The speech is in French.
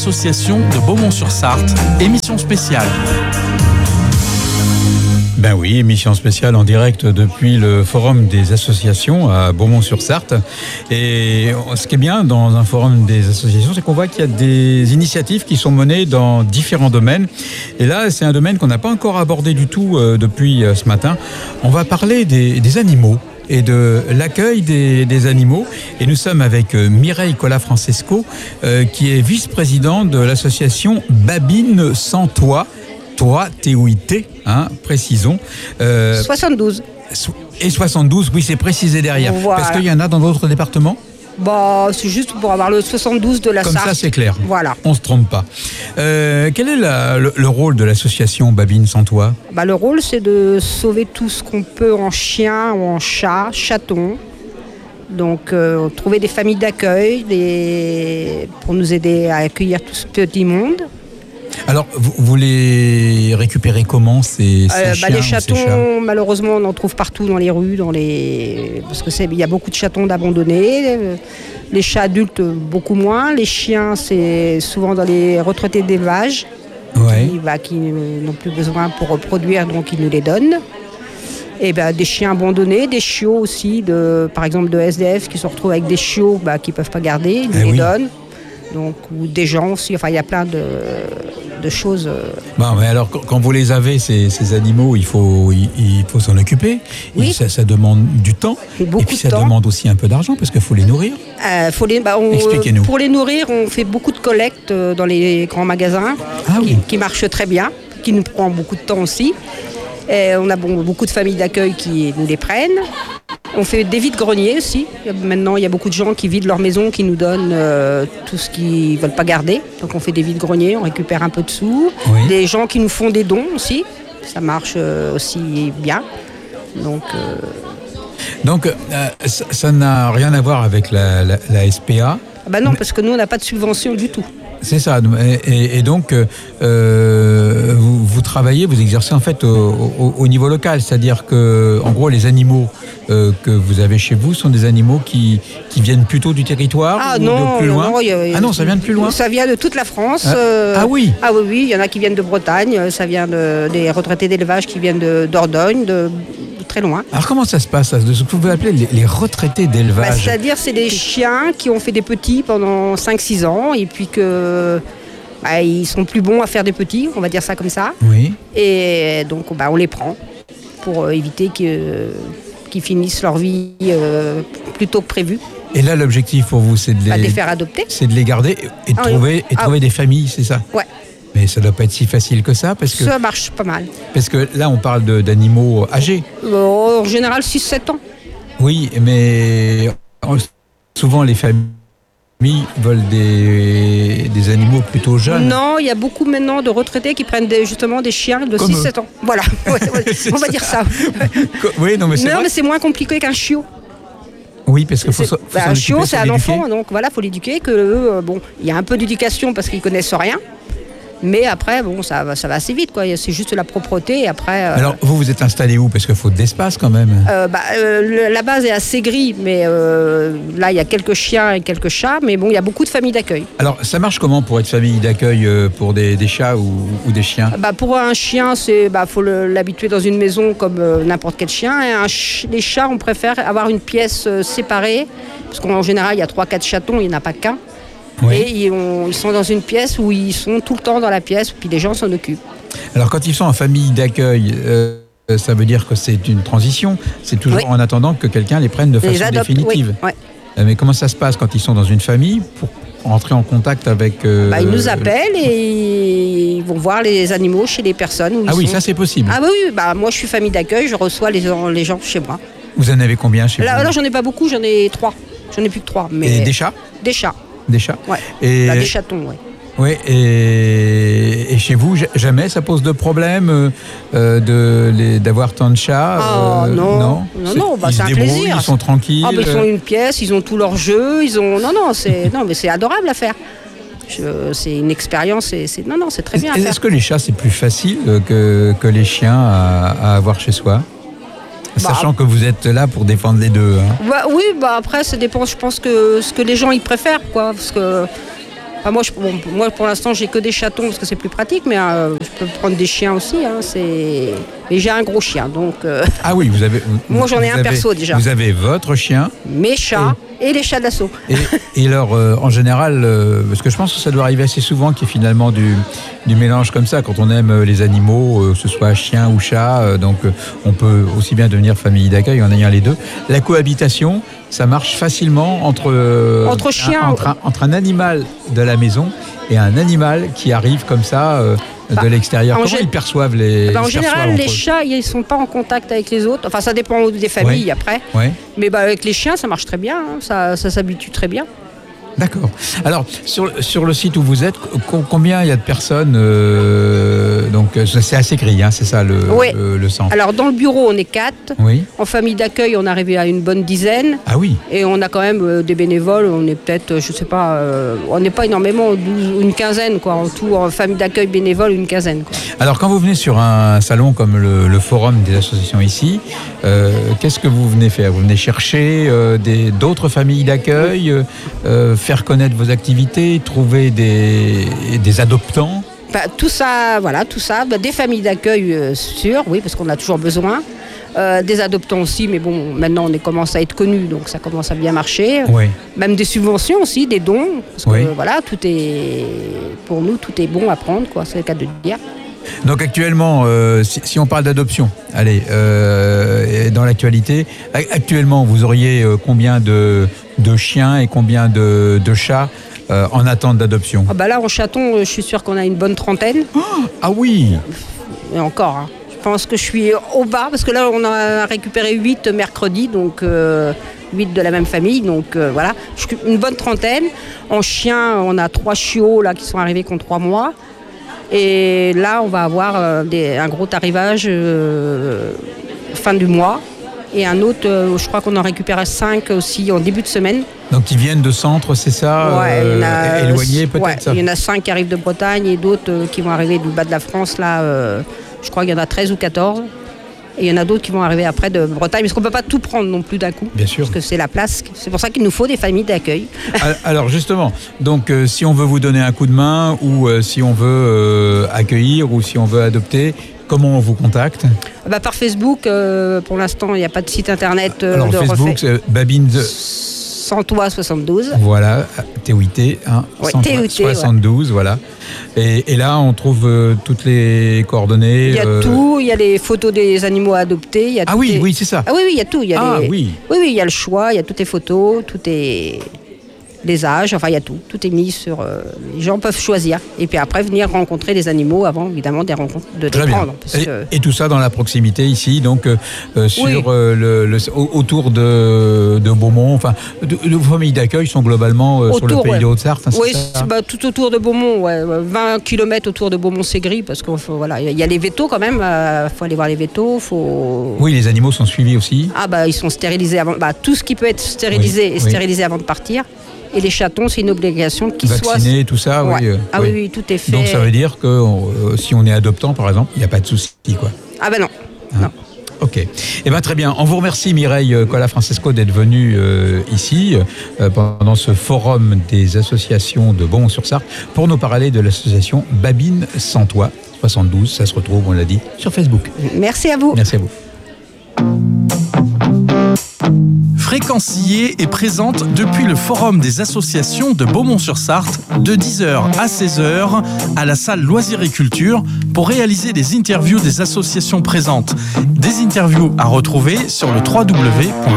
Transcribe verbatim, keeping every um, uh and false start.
associations de Beaumont-sur-Sarthe, émission spéciale. Ben oui, émission spéciale en direct depuis le forum des associations à Beaumont-sur-Sarthe. Et ce qui est bien dans un forum des associations, c'est qu'on voit qu'il y a des initiatives qui sont menées dans différents domaines. Et là, c'est un domaine qu'on n'a pas encore abordé du tout euh, depuis euh, ce matin. On va parler des, des animaux et de l'accueil des, des animaux. Et nous sommes avec euh, Mireille Colas-Francesco, euh, qui est vice-présidente de l'association Babine Sans Toit. Toi, T O I T, hein, précisons. Euh, soixante-douze. Et soixante-douze, oui, c'est précisé derrière. Voilà. Parce qu'il y en a dans d'autres départements ? Bah, c'est juste pour avoir le soixante-douze de la Comme Sarthe. Comme ça, c'est clair. Voilà. On ne se trompe pas. Euh, quel est la, le, le rôle de l'association Babine Sans Toit ? Bah, le rôle, c'est de sauver tout ce qu'on peut en chien ou en chat, chaton. Donc, euh, trouver des familles d'accueil des... pour nous aider à accueillir tout ce petit monde. Alors, vous, vous les récupérez comment, ces, ces euh, chiens bah, Les chatons, ces chats malheureusement, on en trouve partout dans les rues, dans les... parce qu'il y a beaucoup de chatons d'abandonnés. Les chats adultes, beaucoup moins. Les chiens, c'est souvent dans les retraités d'élevage, ouais. qui, bah, qui n'ont plus besoin pour reproduire, donc ils nous les donnent. Et bah, des chiens abandonnés, des chiots aussi, de, par exemple de S D F qui se retrouvent avec des chiots bah, qu'ils ne peuvent pas garder, ils nous eh les oui. donnent. Donc, ou des gens aussi, enfin il y a plein de, de choses. Bon, mais alors quand vous les avez, ces, ces animaux, il faut, il, il faut s'en occuper. Oui. Et ça, ça demande du temps. Et, beaucoup et puis de ça temps. demande aussi un peu d'argent parce qu'il faut les nourrir. Euh, faut les, bah, on, Expliquez-nous. Pour les nourrir, on fait beaucoup de collectes dans les grands magasins ah, qui, oui. qui marchent très bien, qui nous prend beaucoup de temps aussi. Et on a bon, beaucoup de familles d'accueil qui nous les prennent. On fait des vides-greniers aussi. Maintenant, il y a beaucoup de gens qui vident leur maison, qui nous donnent euh, tout ce qu'ils ne veulent pas garder. Donc on fait des vides-greniers, on récupère un peu de sous. Oui. Des gens qui nous font des dons aussi. Ça marche euh, aussi bien. Donc, euh... Donc euh, ça, ça n'a rien à voir avec la, la, la S P A. Ah bah non, parce que nous, on n'a pas de subvention du tout. C'est ça. Et, et, et donc, euh, vous, vous travaillez, vous exercez en fait au, au, au niveau local. C'est-à-dire que, en gros, les animaux euh, que vous avez chez vous sont des animaux qui, qui viennent plutôt du territoire ah ou non, de plus non, loin non, y a, Ah non, ça vient de plus loin. Ça vient de toute la France. Ah, euh, ah oui. Ah oui, oui. Il y en a qui viennent de Bretagne. Ça vient de, des retraités d'élevage qui viennent de, d'Ordogne, de, de très loin. Alors comment ça se passe, ça, de ce que vous appelez les, les retraités d'élevage? Bah, c'est-à-dire, c'est des chiens qui ont fait des petits pendant cinq six ans et puis que bah, ils sont plus bons à faire des petits, on va dire ça comme ça. Oui. Et donc, bah, on les prend pour euh, éviter que, qu'ils finissent leur vie euh, plus tôt que prévu. Et là, l'objectif pour vous, c'est de les, Bah, de les faire adopter. C'est de les garder et de ah, trouver, oui. et de ah, trouver des familles, c'est ça? Ouais. Mais ça ne doit pas être si facile que ça, parce que, ça marche pas mal. parce que là, on parle de, d'animaux âgés. En général, six sept ans. Oui, mais souvent les familles veulent des, des animaux plutôt jeunes. Non, il y a beaucoup maintenant de retraités qui prennent des, justement des chiens de six sept ans. Voilà, ouais, ouais, on va dire ça. Oui, non, mais c'est, non, vrai. mais c'est moins compliqué qu'un chiot. Oui, parce qu'il faut, faut bah, s'en un chiot, occuper, c'est faut un l'éduquer. enfant, donc voilà, faut l'éduquer. Que euh, bon, il y a un peu d'éducation parce qu'ils connaissent rien. Mais après, bon, ça va, ça va assez vite, quoi. C'est juste la propreté. Et après. Euh, Alors, vous, vous êtes installé où? Parce qu'il faut de l'espace quand même. Euh, bah, euh, la base est assez gris, mais euh, là, il y a quelques chiens et quelques chats. Mais bon, il y a beaucoup de familles d'accueil. Alors, ça marche comment pour être famille d'accueil euh, pour des, des chats ou, ou des chiens? Bah, pour un chien, c'est bah, faut le, l'habituer dans une maison comme euh, n'importe quel chien. Et un ch- les chats, on préfère avoir une pièce euh, séparée, parce qu'en général, il y a trois quatre chatons, il n'y en a pas qu'un. Oui. Et ils, ont, ils sont dans une pièce où ils sont tout le temps dans la pièce, puis les gens s'en occupent. Alors, quand ils sont en famille d'accueil, euh, ça veut dire que c'est une transition. C'est toujours Oui. en attendant que quelqu'un les prenne de Les façon adopte, définitive. oui, ouais. Euh, Mais comment ça se passe quand ils sont dans une famille pour entrer en contact avec... Euh, Bah, ils nous appellent et ils vont voir les animaux chez les personnes. Où Ah ils oui, sont. ça c'est possible. Ah bah oui, bah, moi je suis famille d'accueil, je reçois les, les gens chez moi. Vous en avez combien chez Là, vous? là j'en ai pas beaucoup, j'en ai trois. J'en ai plus que trois. Mais Et des chats? Des chats, Des chats. ouais. Et, Bah, des chatons, ouais. oui, et, et chez vous, j- jamais ça pose de problème euh, de, les, d'avoir tant de chats? Ah, euh, non. non, Non, non, bah, ils c'est se un débrouillent, plaisir. Ils sont tranquilles. Ah bah, ils ont une pièce, ils ont tous leurs jeux, ils ont. Non, non, c'est non, mais c'est adorable à faire. Je- C'est une expérience, c'est, c'est... non, non, c'est très bien à faire. Est-ce que les chats c'est plus facile que, que les chiens à, à avoir chez soi? Bah, Sachant que vous êtes là pour défendre les deux. Hein. Bah, oui, bah après, ça dépend, je pense que ce que les gens ils préfèrent, quoi. Parce que Enfin, moi, je, bon, moi, pour l'instant, j'ai que des chatons parce que c'est plus pratique, mais euh, je peux prendre des chiens aussi. Hein, c'est... Et j'ai un gros chien, donc... Euh... Ah oui, vous avez... Vous, moi, j'en ai un avez, perso déjà. Vous avez votre chien. Mes chats et, et les chats d'assaut. Et, et alors, euh, en général, euh, parce que je pense que ça doit arriver assez souvent qu'il y ait finalement du, du mélange comme ça, quand on aime les animaux, euh, que ce soit chien ou chat, euh, donc euh, on peut aussi bien devenir famille d'accueil en ayant les deux. La cohabitation, ça marche facilement entre, euh, entre, chiens, un, entre, un, entre un animal de la maison et un animal qui arrive comme ça euh, bah, de l'extérieur. Comment gé... ils perçoivent les bah, En ils général, les chats, ils ne sont pas en contact avec les autres. Enfin, ça dépend des familles ouais. après. Ouais. Mais bah, avec les chiens, ça marche très bien. Hein. Ça, ça s'habitue très bien. D'accord. Alors, sur, sur le site où vous êtes, combien il y a de personnes euh, donc, c'est assez gris, hein, c'est ça le, oui. le, le centre. Alors, dans le bureau, on est quatre. Oui. En famille d'accueil, on est arrivé à une bonne dizaine. Ah oui. Et on a quand même euh, des bénévoles. On est peut-être, je ne sais pas, euh, on n'est pas énormément, une quinzaine, quoi. En tout, en famille d'accueil bénévole, une quinzaine, quoi. Alors, quand vous venez sur un salon comme le, le Forum des associations ici, euh, qu'est-ce que vous venez faire? Vous venez chercher euh, des, d'autres familles d'accueil, euh, faire connaître vos activités, trouver des, des adoptants? Bah, tout ça, voilà, tout ça. Bah, des familles d'accueil, euh, sûr, oui, parce qu'on a toujours besoin. Euh, des adoptants aussi, mais bon, maintenant on est, commence à être connus, donc ça commence à bien marcher. Oui. Même des subventions aussi, des dons, parce que oui. voilà, tout est, pour nous, tout est bon à prendre, quoi, c'est le cas de le dire. Donc actuellement, euh, si, si on parle d'adoption, allez, euh, dans l'actualité, actuellement, vous auriez euh, combien de, de chiens et combien de, de chats euh, en attente d'adoption? Ah bah là, en chaton, je suis sûre qu'on a une bonne trentaine. Oh, ah oui. Et encore, hein. Je pense que je suis au bas, parce que là, on a récupéré huit mercredi, donc euh, huit de la même famille, donc euh, voilà, une bonne trentaine. En chien, on a trois chiots là qui sont arrivés qui ont trois mois. Et là, on va avoir euh, des, un gros arrivage euh, fin du mois. Et un autre, euh, je crois qu'on en récupère cinq aussi en début de semaine. Donc ils viennent de centres, c'est ça, ouais, euh, il y en a, éloignés peut-être ouais, ça. Il y en a cinq qui arrivent de Bretagne et d'autres euh, qui vont arriver du bas de la France. Là, euh, je crois qu'il y en a treize ou quatorze. Et il y en a d'autres qui vont arriver après de Bretagne, parce qu'on ne peut pas tout prendre non plus d'un coup. Bien sûr. Parce que c'est la place. C'est pour ça qu'il nous faut des familles d'accueil. Alors justement, donc euh, si on veut vous donner un coup de main, ou euh, si on veut euh, accueillir, ou si on veut adopter, comment on vous contacte? Bah, par Facebook, euh, pour l'instant, il n'y a pas de site internet euh, Alors de Facebook, refait. c'est Babine de... Santois soixante-douze. Voilà, T O I T, hein, ouais, soixante-douze, ouais. Voilà. Et, et là, on trouve euh, toutes les coordonnées. Il y a euh... tout, il y a les photos des animaux à adopter. Il y a ah oui, les... oui, c'est ça. Ah oui, oui, il y a tout. Il y a ah les... oui. Oui, oui, il y a le choix, il y a toutes les photos, tout est... les âges, enfin il y a tout. Tout est mis sur... Euh, les gens peuvent choisir. Et puis après, venir rencontrer les animaux avant, évidemment, des rencontres, de les prendre. Parce et, que... et tout ça dans la proximité ici, donc euh, sur oui. euh, le, le, autour de, de Beaumont. Enfin, les familles d'accueil sont globalement euh, autour, sur le pays ouais. de Haute-Sarthe. Hein, oui, c'est ça, bah, tout autour de Beaumont, ouais, vingt kilomètres autour de Beaumont-Ségris, parce qu'il voilà, y a les vétos quand même. Il euh, faut aller voir les vétos. Faut... Oui, les animaux sont suivis aussi. Ah bah ils sont stérilisés avant. Bah, tout ce qui peut être stérilisé oui, est stérilisé oui. avant de partir. Et les chatons, c'est une obligation qu'ils soient... Vaccinés, tout ça, ouais. oui, euh, ah oui. oui, oui, tout est fait. Donc ça veut dire que euh, si on est adoptant, par exemple, il n'y a pas de souci, quoi. Ah ben non, hein? Non. Ok. Eh bien, très bien. On vous remercie, Mireille Colla-Francesco, d'être venue euh, ici euh, pendant ce forum des associations de Beaumont-sur-Sarthe pour nous parler de l'association Babine Santois soixante-douze. Ça se retrouve, on l'a dit, sur Facebook. Merci à vous. Merci à vous. Fréquencier est présente depuis le Forum des associations de Beaumont-sur-Sarthe de dix heures à seize heures à la salle Loisirs et Culture pour réaliser des interviews des associations présentes. Des interviews à retrouver sur le w w w point